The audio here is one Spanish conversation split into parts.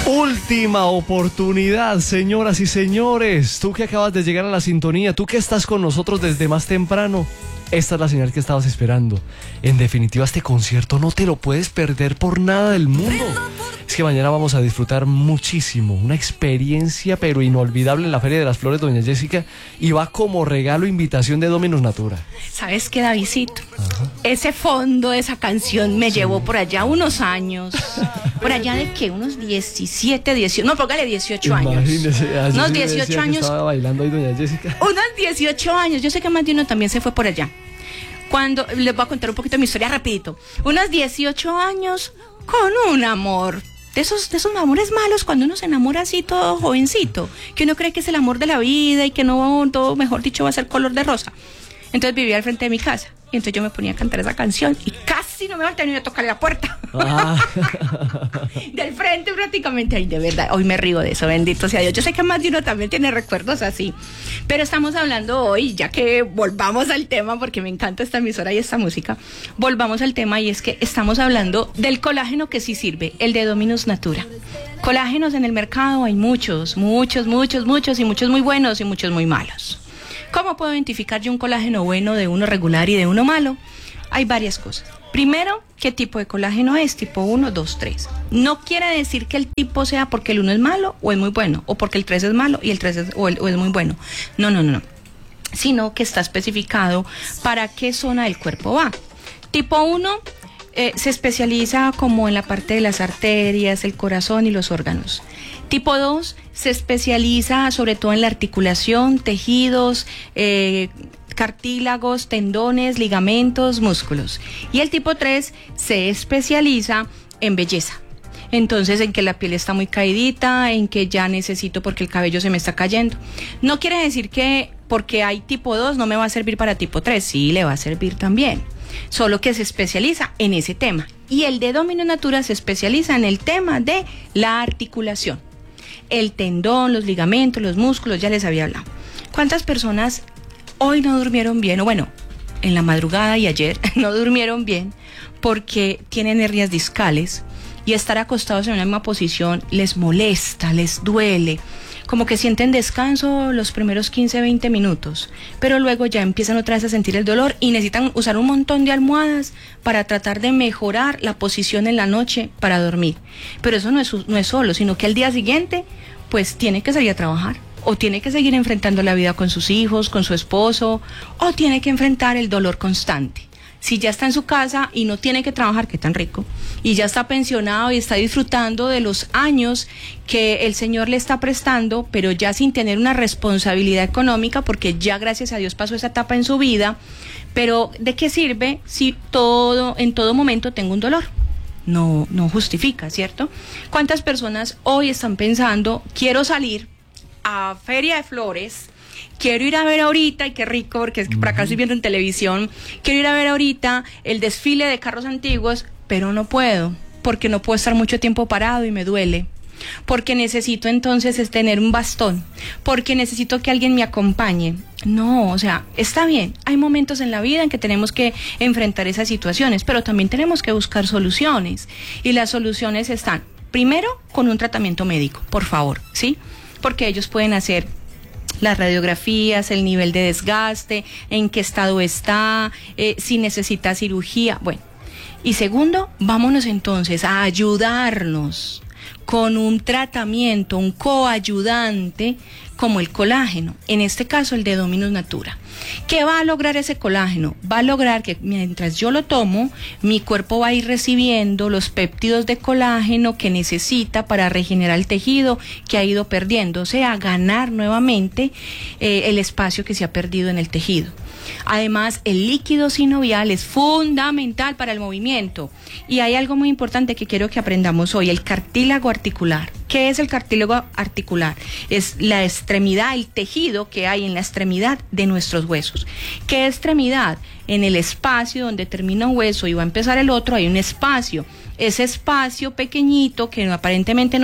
Última oportunidad, señoras y señores. Tú que acabas de llegar a la sintonía, tú que estás con nosotros desde más temprano, esta es la señal que estabas esperando. En definitiva, este concierto no te lo puedes perder por nada del mundo. Es que mañana vamos a disfrutar muchísimo, una experiencia pero inolvidable en la Feria de las Flores, doña Jessica, y va como regalo invitación de Dominus Natura. ¿Sabes qué, Davidcito? Ese fondo de esa canción me llevó por allá unos años. ¿Por allá de qué? Unos 17, 18, no, póngale 18 años. Imagínese, unos 18 años. Estaba bailando ahí doña Jessica. Unos 18 años, yo sé que más de uno también se fue por allá. Cuando, les voy a contar un poquito de mi historia rapidito. Unos 18 años con un amor. De esos amores malos, cuando uno se enamora así todo jovencito, que uno cree que es el amor de la vida y que no todo, mejor dicho, va a ser color de rosa. Entonces vivía al frente de mi casa y entonces yo me ponía a cantar esa canción y casi no me van a tener que tocar la puerta. Del frente prácticamente. Ay, de verdad, hoy me río de eso, bendito sea Dios. Yo sé que más de uno también tiene recuerdos así, pero estamos hablando hoy, ya que volvamos al tema, porque me encanta esta emisora y esta música, volvamos al tema, y es que estamos hablando del colágeno que sí sirve, el de Dominus Natura. Colágenos en el mercado hay muchos, y muchos muy buenos y muchos muy malos. ¿Cómo puedo identificar yo un colágeno bueno de uno regular y de uno malo? Hay varias cosas. Primero, ¿qué tipo de colágeno es? Tipo 1, 2, 3. No quiere decir que el tipo sea porque el 1 es malo o es muy bueno, o porque el 3 es malo y el 3 es, o es muy bueno. No. Sino que está especificado para qué zona del cuerpo va. Tipo 1 se especializa como en la parte de las arterias, el corazón y los órganos. Tipo 2 se especializa sobre todo en la articulación, tejidos, cartílagos, tendones, ligamentos, músculos. Y el tipo 3 se especializa en belleza. Entonces, en que la piel está muy caidita, en que ya necesito porque el cabello se me está cayendo. No quiere decir que porque hay tipo 2 no me va a servir para tipo 3, sí le va a servir también. Solo que se especializa en ese tema. Y el de Dominus Natura se especializa en el tema de la articulación. El tendón, los ligamentos, los músculos, ya les había hablado. ¿Cuántas personas hoy no durmieron bien? O bueno, en la madrugada y ayer no durmieron bien porque tienen hernias discales y estar acostados en una misma posición les molesta, les duele, como que sienten descanso los primeros 15, 20 minutos, pero luego ya empiezan otra vez a sentir el dolor y necesitan usar un montón de almohadas para tratar de mejorar la posición en la noche para dormir. Pero eso no es solo, sino que al día siguiente pues tiene que salir a trabajar, o tiene que seguir enfrentando la vida con sus hijos, con su esposo, o tiene que enfrentar el dolor constante. Si ya está en su casa y no tiene que trabajar, qué tan rico, y ya está pensionado y está disfrutando de los años que el Señor le está prestando, pero ya sin tener una responsabilidad económica, porque ya gracias a Dios pasó esa etapa en su vida, pero ¿de qué sirve si en todo momento tengo un dolor? No justifica, ¿cierto? ¿Cuántas personas hoy están pensando, quiero salir a Feria de Flores, quiero ir a ver ahorita, y qué rico, porque es que por acá estoy viendo en televisión, quiero ir a ver ahorita el desfile de carros antiguos, pero no puedo, porque no puedo estar mucho tiempo parado y me duele, porque necesito entonces tener un bastón, porque necesito que alguien me acompañe? No, o sea, está bien, hay momentos en la vida en que tenemos que enfrentar esas situaciones, pero también tenemos que buscar soluciones, y las soluciones están, primero, con un tratamiento médico, por favor, ¿sí? Porque ellos pueden hacer las radiografías, el nivel de desgaste, en qué estado está, si necesita cirugía, bueno. Y segundo, vámonos entonces a ayudarnos con un tratamiento, un coayudante como el colágeno, en este caso el de Dominus Natura. ¿Qué va a lograr ese colágeno? Va a lograr que mientras yo lo tomo, mi cuerpo va a ir recibiendo los péptidos de colágeno que necesita para regenerar el tejido que ha ido perdiendo, o sea, ganar nuevamente el espacio que se ha perdido en el tejido. Además, el líquido sinovial es fundamental para el movimiento. Y hay algo muy importante que quiero que aprendamos hoy, el cartílago articular. ¿Qué es el cartílago articular? Es la extremidad, el tejido que hay en la extremidad de nuestros huesos. ¿Qué extremidad? En el espacio donde termina un hueso y va a empezar el otro, hay un espacio. Ese espacio pequeñito que aparentemente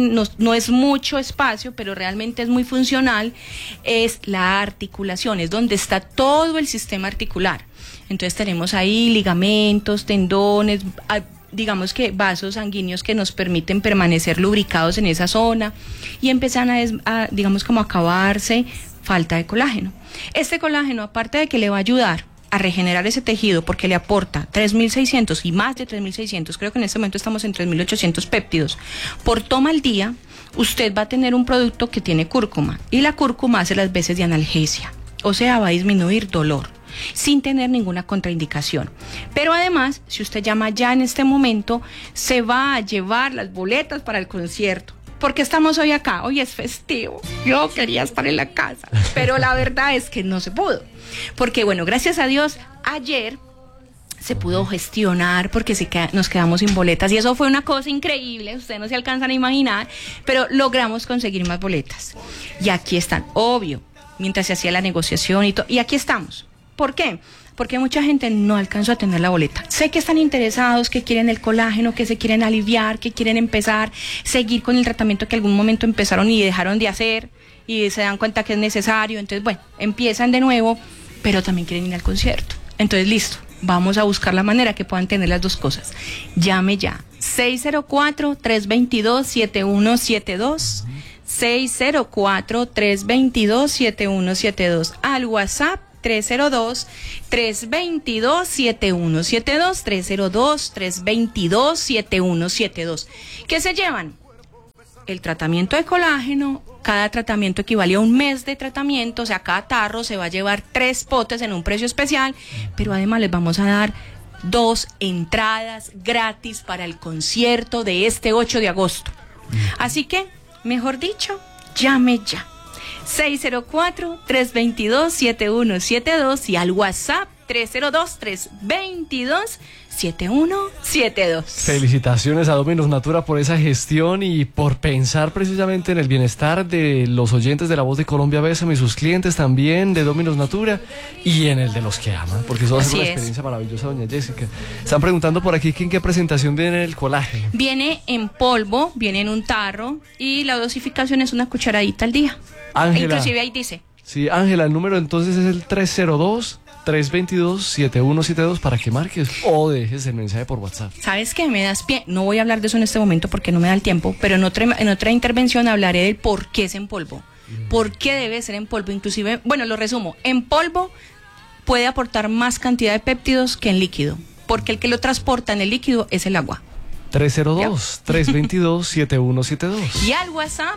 no es mucho espacio, pero realmente es muy funcional, es la articulación, es donde está todo el sistema articular. Entonces tenemos ahí ligamentos, tendones, digamos que vasos sanguíneos que nos permiten permanecer lubricados en esa zona y empiezan digamos como a acabarse, falta de colágeno. Este colágeno, aparte de que le va a ayudar a regenerar ese tejido porque le aporta 3.600 y más de 3.600, creo que en este momento estamos en 3.800 péptidos por toma al día, usted va a tener un producto que tiene cúrcuma y la cúrcuma hace las veces de analgesia, o sea, va a disminuir dolor sin tener ninguna contraindicación. Pero además, si usted llama ya en este momento, se va a llevar las boletas para el concierto. Porque estamos hoy acá, hoy es festivo, yo quería estar en la casa, pero la verdad es que no se pudo, porque bueno, gracias a Dios, ayer se pudo gestionar porque nos quedamos sin boletas y eso fue una cosa increíble, ustedes no se alcanzan a imaginar, pero logramos conseguir más boletas y aquí están, obvio, mientras se hacía la negociación y aquí estamos. ¿Por qué? Porque mucha gente no alcanzó a tener la boleta. Sé que están interesados, que quieren el colágeno, que se quieren aliviar, que quieren empezar, seguir con el tratamiento que algún momento empezaron y dejaron de hacer y se dan cuenta que es necesario. Entonces, bueno, empiezan de nuevo, pero también quieren ir al concierto. Entonces, listo, vamos a buscar la manera que puedan tener las dos cosas. Llame ya, 604-322-7172, 604-322-7172, al WhatsApp 302-322-7172, 302-322-7172. ¿Qué se llevan? El tratamiento de colágeno, cada tratamiento equivale a un mes de tratamiento, o sea, cada tarro se va a llevar 3 potes en un precio especial, pero además les vamos a dar 2 entradas gratis para el concierto de este 8 de agosto. Así que, mejor dicho, llame ya. 604-322-7172 y al WhatsApp 302-322-7172. Felicitaciones a Dominus Natura por esa gestión y por pensar precisamente en el bienestar de los oyentes de La Voz de Colombia Bésame y sus clientes también de Dominus Natura y en el de los que aman, porque eso va a ser una experiencia maravillosa, doña Jessica. Están preguntando por aquí que en qué presentación viene el colágeno. Viene en polvo, viene en un tarro y la dosificación es una cucharadita al día. Ángela. Inclusive ahí dice. Sí, Ángela, el número entonces es el 302-322-7172 para que marques o dejes el mensaje por WhatsApp. ¿Sabes qué? Me das pie. No voy a hablar de eso en este momento porque no me da el tiempo, pero en otra intervención hablaré del por qué es en polvo. ¿Por qué debe ser en polvo? Inclusive, bueno, lo resumo. En polvo puede aportar más cantidad de péptidos que en líquido, porque el que lo transporta en el líquido es el agua. 302-322-7172. Y al WhatsApp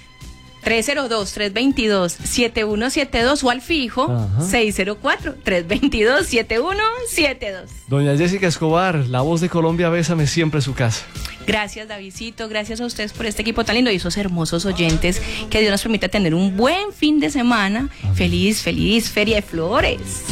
302-322-7172 o al fijo 604-322-7172. Doña Jessica Escobar, La Voz de Colombia Bésame, siempre su casa. Gracias, Davidcito, gracias a ustedes por este equipo tan lindo y esos hermosos oyentes. Que Dios nos permita tener un buen fin de semana. Amén. Feliz Feria de Flores.